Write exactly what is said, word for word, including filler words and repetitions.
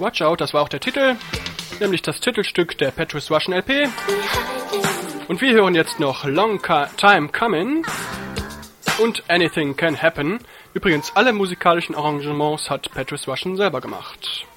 Watch Out, das war auch der Titel, nämlich das Titelstück der Petrus Russian L P. Und wir hören jetzt noch Long Time Coming und Anything Can Happen. Übrigens, alle musikalischen Arrangements hat Petrus Russian selber gemacht.